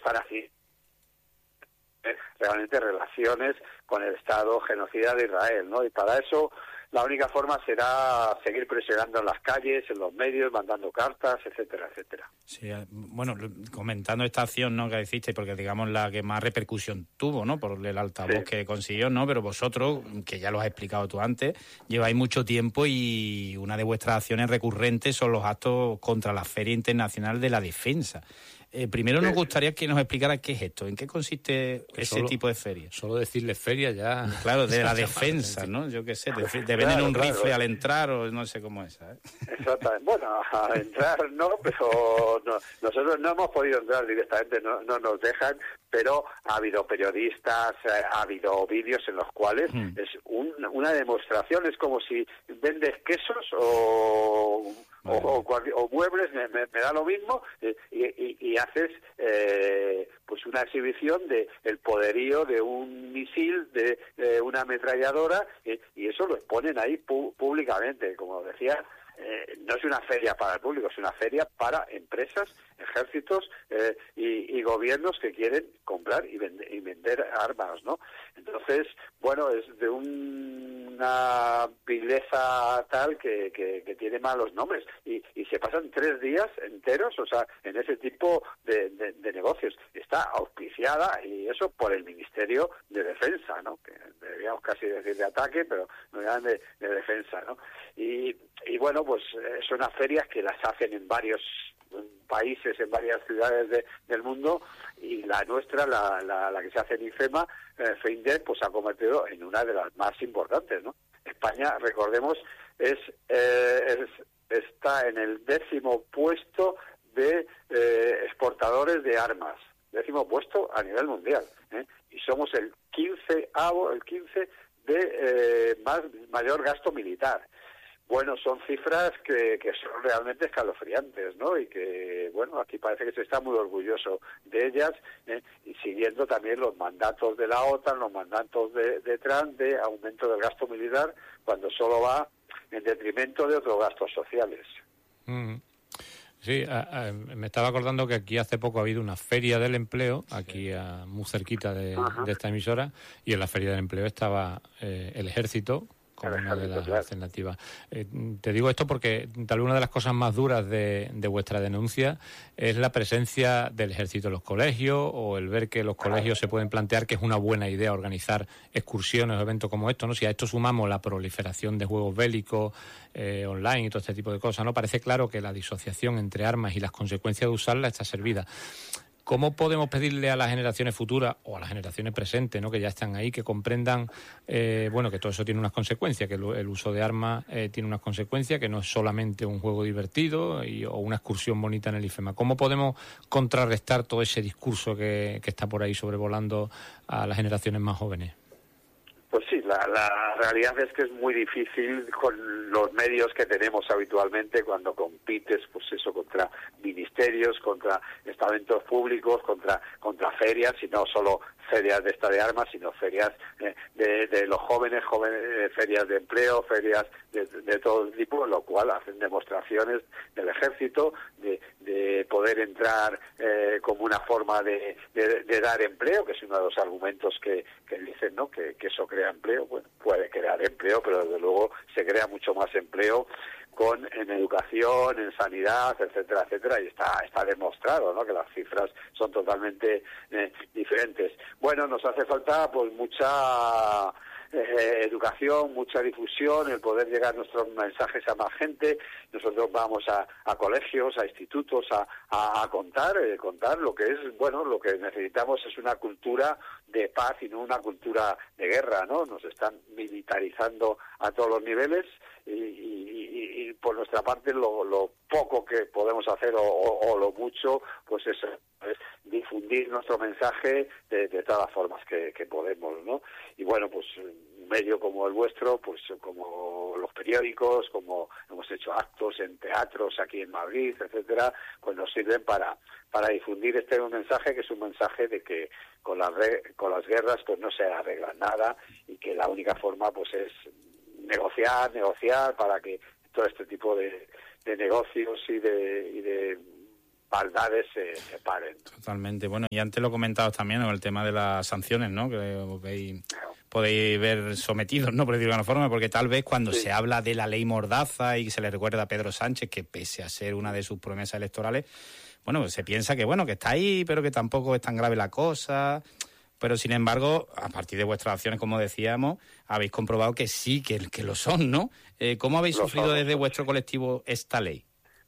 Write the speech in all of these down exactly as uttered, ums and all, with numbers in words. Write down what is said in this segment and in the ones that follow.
para así realmente relaciones con el Estado genocida de Israel, ¿no? Y para eso la única forma será seguir presionando en las calles, en los medios, mandando cartas, etcétera, etcétera. Sí, bueno, comentando esta acción, ¿no?, que hiciste, porque digamos la que más repercusión tuvo, ¿no?, por el altavoz sí. que consiguió, ¿no? Pero vosotros, que ya lo has explicado tú antes, lleváis mucho tiempo y una de vuestras acciones recurrentes son los actos contra la Feria Internacional de la Defensa. Eh, primero nos gustaría que nos explicara qué es esto, en qué consiste que ese solo, tipo de feria. Solo decirle feria ya... Claro, de la defensa, ¿no? Yo qué sé, te, te venden claro, un claro. rifle al entrar o no sé cómo es, ¿eh? Exactamente. Bueno, al entrar no, pero no, nosotros no hemos podido entrar directamente, no, no nos dejan, pero ha habido periodistas, ha habido vídeos en los cuales hmm. es un, una demostración, es como si vendes quesos o... O, o, o muebles, me, me, me da lo mismo, eh, y, y, y haces eh, pues una exhibición de el poderío de un misil, de, de una ametralladora, eh, y eso lo exponen ahí pu- públicamente, como decía. Eh, no es una feria para el público, es una feria para empresas, ejércitos eh, y, y gobiernos que quieren comprar y, vende, y vender armas, ¿no? Entonces, bueno, es de un, una vileza tal que, que, que tiene malos nombres y, y se pasan tres días enteros, o sea, en ese tipo de, de, de negocios. Está auspiciada y eso por el Ministerio de Defensa, ¿no? Que deberíamos casi decir de ataque, pero no eran de, de defensa, ¿no? Y, y bueno, pues eh, son unas ferias que las hacen en varios países, en varias ciudades de, del mundo, y la nuestra, la, la, la que se hace en IFEMA, eh, FEINDER, pues se ha convertido en una de las más importantes, ¿no? España, recordemos, es, eh, es está en el décimo puesto de eh, exportadores de armas, décimo puesto a nivel mundial, ¿eh? Y somos el quinceavo, el quince de eh, más mayor gasto militar. Bueno, son cifras que, que son realmente escalofriantes, ¿no? Y que, bueno, aquí parece que se está muy orgulloso de ellas, ¿eh? Y siguiendo también los mandatos de la OTAN, los mandatos de, de Trump de aumento del gasto militar, cuando solo va en detrimento de otros gastos sociales. Mm. Sí, a, a, me estaba acordando que aquí hace poco ha habido una feria del empleo, aquí a, muy cerquita de, de esta emisora, y en la feria del empleo estaba eh, el ejército como una de las alternativas. Eh, te digo esto porque tal vez una de las cosas más duras de, de vuestra denuncia es la presencia del ejército en los colegios, o el ver que los colegios se pueden plantear que es una buena idea organizar excursiones o eventos como estos, ¿no? Si a esto sumamos la proliferación de juegos bélicos eh, online y todo este tipo de cosas, ¿no? Parece claro que la disociación entre armas y las consecuencias de usarlas está servida. ¿Cómo podemos pedirle a las generaciones futuras o a las generaciones presentes, ¿no?, que ya están ahí, que comprendan eh, bueno, que todo eso tiene unas consecuencias, que el, el uso de armas eh, tiene unas consecuencias, que no es solamente un juego divertido y, o una excursión bonita en el IFEMA? ¿Cómo podemos contrarrestar todo ese discurso que, que está por ahí sobrevolando a las generaciones más jóvenes? Pues sí, la, la realidad es que es muy difícil con los medios que tenemos habitualmente cuando compites, pues eso, contra ministerios, contra estamentos públicos, contra contra ferias, y no solo ferias de esta de armas, sino ferias eh, de, de los jóvenes, jóvenes eh, ferias de empleo, ferias de, de todo tipo, lo cual hacen demostraciones del ejército, de, de poder entrar eh, como una forma de, de, de dar empleo, que es uno de los argumentos que, que dicen, ¿no?, que, que eso crea empleo. Bueno, puede crear empleo, pero desde luego se crea mucho más empleo con en educación, en sanidad, etcétera, etcétera, y está está demostrado, ¿no?, que las cifras son totalmente eh, diferentes. Bueno, nos hace falta pues mucha eh, educación, mucha difusión, el poder llegar nuestros mensajes a más gente. Nosotros vamos a, a colegios, a institutos, a, a, a contar, eh, contar lo que es, bueno, lo que necesitamos es una cultura de paz y no una cultura de guerra, ¿no? Nos están militarizando a todos los niveles y, y, y por nuestra parte lo, lo poco que podemos hacer o, o, o lo mucho, pues eso, es difundir nuestro mensaje de, de todas las formas que, que podemos, ¿no? Y bueno, pues un medio como el vuestro, pues como los periódicos, como hemos hecho actos en teatros aquí en Madrid, etcétera, pues nos sirven para para difundir este mensaje, que es un mensaje de que con las re, con las guerras pues no se arregla nada, y que la única forma pues es negociar, negociar para que todo este tipo de, de negocios y de, y de maldades se, se paren. Totalmente. Bueno, y antes lo comentabas también, ¿no? El tema de las sanciones, ¿no? Que os veis, podéis ver sometidos, ¿no? Por decirlo de alguna forma, porque tal vez cuando sí. se habla de la ley Mordaza y se le recuerda a Pedro Sánchez que pese a ser una de sus promesas electorales, bueno, pues se piensa que, bueno, que está ahí, pero que tampoco es tan grave la cosa. Pero, sin embargo, a partir de vuestras acciones, como decíamos, habéis comprobado que sí, que, que lo son, ¿no? Eh, ¿Cómo habéis lo sufrido somos, desde vuestro colectivo esta ley?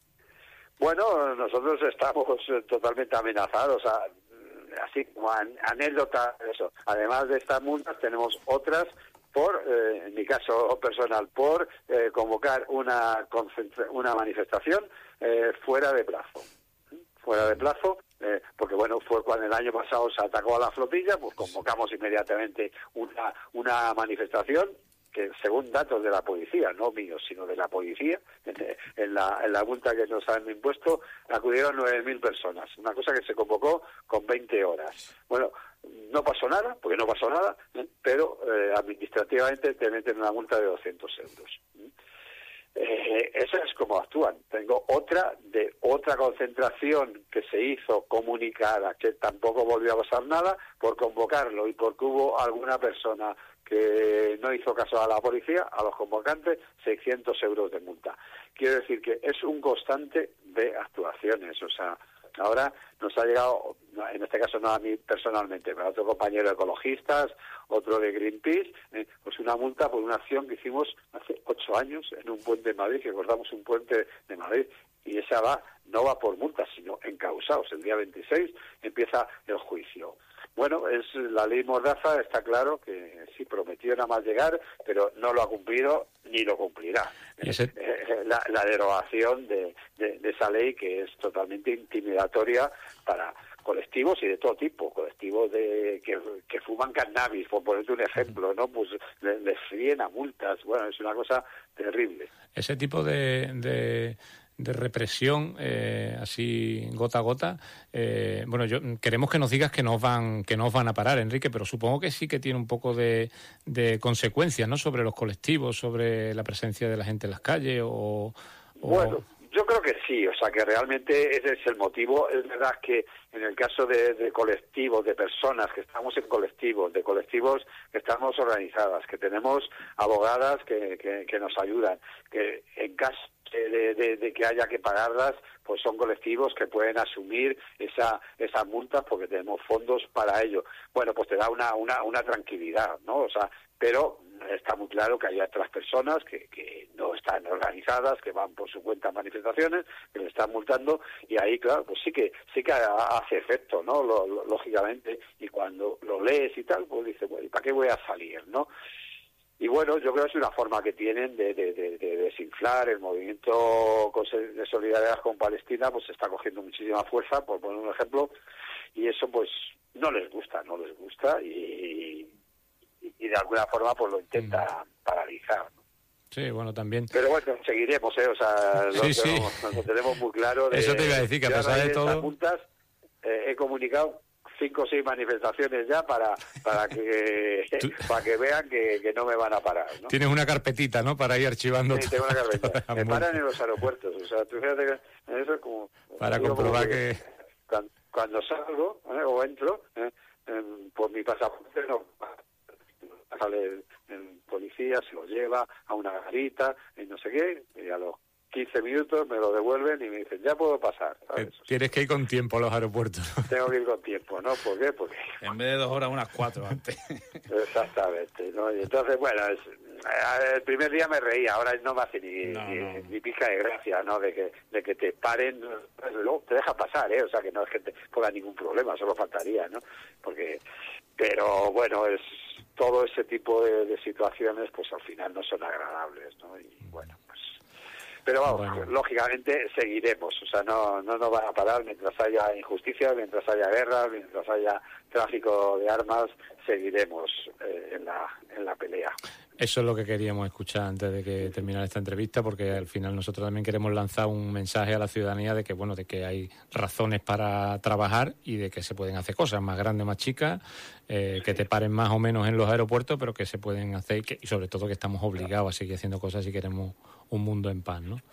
Bueno, nosotros estamos totalmente amenazados, así como anécdota, eso. Además de estas multas, tenemos otras por, eh, en mi caso personal, por eh, convocar una, una manifestación eh, fuera de plazo. Fuera de plazo, eh, porque bueno, fue cuando el año pasado se atacó a la flotilla, pues convocamos inmediatamente una, una manifestación que según datos de la policía, no míos, sino de la policía, en la, en la multa que nos han impuesto, acudieron nueve mil personas, una cosa que se convocó con veinte horas. Bueno, no pasó nada, porque no pasó nada, ¿eh? pero eh, administrativamente te meten una multa de doscientos euros. Eh, esa es como actúan. Tengo otra de otra concentración que se hizo comunicada, que tampoco volvió a pasar nada, por convocarlo y porque hubo alguna persona que no hizo caso a la policía, a los convocantes, seiscientos euros de multa. Quiero decir que es un constante de actuaciones, o sea, ahora nos ha llegado, en este caso no a mí personalmente, pero a otro compañero de ecologistas, otro de Greenpeace, eh, pues una multa por una acción que hicimos hace ocho años en un puente de Madrid, que cortamos un puente de Madrid, y esa va, no va por multas, sino encausados. El día veintiséis empieza el juicio. Bueno, es la ley Mordaza, está claro que sí prometió nada más llegar, pero no lo ha cumplido ni lo cumplirá. Ese... La, la derogación de, de, de esa ley, que es totalmente intimidatoria para colectivos y de todo tipo, colectivos de que, que fuman cannabis, por ponerte un ejemplo, ¿no? Pues les, les fríen a multas. Bueno, es una cosa terrible. Ese tipo de... de... de represión, eh, así gota a gota. Eh, bueno, yo queremos que nos digas que nos van que nos van a parar, Enrique, pero supongo que sí que tiene un poco de, de consecuencias, ¿no? Sobre los colectivos, sobre la presencia de la gente en las calles o... o... Bueno, yo creo que sí, o sea, que realmente ese es el motivo. Es verdad que en el caso de, de colectivos, de personas que estamos en colectivos, de colectivos que estamos organizadas, que tenemos abogadas que, que, que nos ayudan, que en caso De, de, de que haya que pagarlas, pues son colectivos que pueden asumir esa esas multas porque tenemos fondos para ello. Bueno, pues te da una una una tranquilidad, ¿no? O sea, pero está muy claro que hay otras personas que, que no están organizadas, que van por su cuenta a manifestaciones, que le están multando, y ahí, claro, pues sí que sí que hace efecto, ¿no? Lo, lo, lógicamente, y cuando lo lees y tal, pues dices, bueno, ¿y para qué voy a salir, no? Y bueno, yo creo que es una forma que tienen de, de, de, de desinflar el movimiento de solidaridad con Palestina, pues está cogiendo muchísima fuerza, por poner un ejemplo, y eso pues no les gusta, no les gusta, y, y, y de alguna forma pues lo intenta mm. paralizar, ¿no? Sí, bueno, también. Pero bueno, seguiremos, ¿eh? O sea, lo, sí, sí. Lo, lo tenemos muy claro. De, eso te iba a decir, que a pesar de todo... Multas, eh, he comunicado cinco o seis manifestaciones ya para para que ¿Tú? para que vean que, que no me van a parar, ¿no? Tienes una carpetita, ¿no? Para ir archivando. Sí, tengo una carpetita. Me paran en los aeropuertos, o sea, tú fíjate que eso es como... Para comprobar como que... Cuando, cuando salgo ¿eh? o entro, ¿eh? por mi pasaporte no sale el, el policía, se lo lleva a una garita y no sé qué, y a los quince minutos me lo devuelven y me dicen, ya puedo pasar, ¿sabes? Tienes que ir con tiempo a los aeropuertos, ¿no? Tengo que ir con tiempo, ¿no? ¿Por qué? Porque... En vez de dos horas, unas cuatro antes. Exactamente, ¿no? Y entonces, bueno, es, el primer día me reía, ahora no me hace ni, no, ni, no. ni pizca de gracia, ¿no? De que, de que te paren, luego te deja pasar, ¿eh? O sea, que no es que te ponga ningún problema, solo faltaría, ¿no? Porque, pero bueno, es todo ese tipo de, de situaciones, pues al final no son agradables, ¿no? Y bueno, pues... Pero vamos, bueno. lógicamente seguiremos, o sea, no no nos van a parar mientras haya injusticia, mientras haya guerra, mientras haya tráfico de armas, seguiremos eh, en la en la pelea. Eso es lo que queríamos escuchar antes de que terminara esta entrevista, porque al final nosotros también queremos lanzar un mensaje a la ciudadanía de que, bueno, de que hay razones para trabajar y de que se pueden hacer cosas más grandes, más chicas, eh, que te paren más o menos en los aeropuertos, pero que se pueden hacer y, que, y sobre todo que estamos obligados a seguir haciendo cosas si queremos un mundo en paz, ¿no?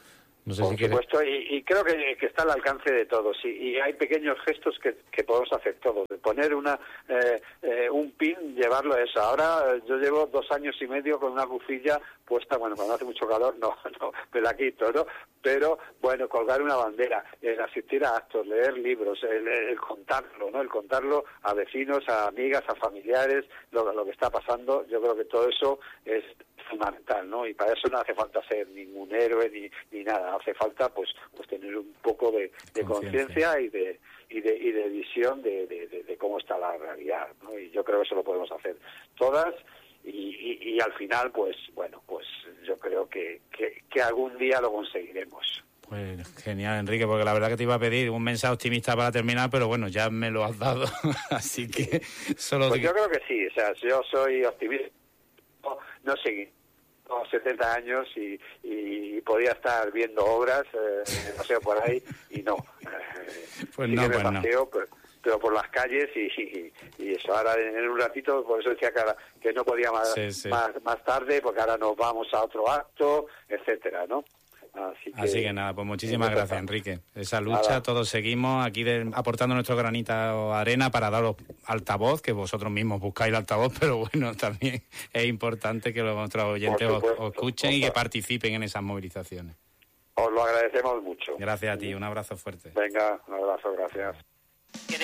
No sé Por si quieres... supuesto, y, y creo que, que está al alcance de todos, y, y hay pequeños gestos que, que podemos hacer todos, de poner una eh, eh, un pin, llevarlo a eso. Ahora eh, yo llevo dos años y medio con una bufilla puesta, bueno, cuando hace mucho calor no, no me la quito, ¿no? Pero, bueno, colgar una bandera, el asistir a actos, leer libros, el, el contarlo, ¿no? El contarlo a vecinos, a amigas, a familiares, lo, lo que está pasando, yo creo que todo eso es fundamental, ¿no? Y para eso no hace falta ser ningún héroe ni, ni nada, hace falta pues pues tener un poco de, de conciencia y de y de y de visión de, de, de, de cómo está la realidad, ¿no? Y yo creo que eso lo podemos hacer todas y, y, y al final pues bueno pues yo creo que, que, que algún día lo conseguiremos. Pues genial, Enrique, porque la verdad que te iba a pedir un mensaje optimista para terminar, pero bueno, ya me lo has dado, así que solo... Pues te... yo creo que sí, o sea, yo soy optimista, no, no seguí setenta años y, y podía estar viendo obras, eh, paseo por ahí y no. Eh, pues sí no, que me pues paseo, no. pero, pero por las calles y, y, y eso. Ahora en un ratito, por eso decía que, ahora, que no podía más, sí, sí. más más tarde, porque ahora nos vamos a otro acto, etcétera, ¿no? Así que, Así que nada, pues muchísimas gracias, Enrique. Esa lucha, nada. Todos seguimos aquí de, aportando nuestro granito de arena para daros altavoz, que vosotros mismos buscáis el altavoz, pero bueno, también es importante que nuestros oyentes os, os escuchen y que participen en esas movilizaciones. Os lo agradecemos mucho. Gracias a ti, un abrazo fuerte. Venga, un abrazo, gracias.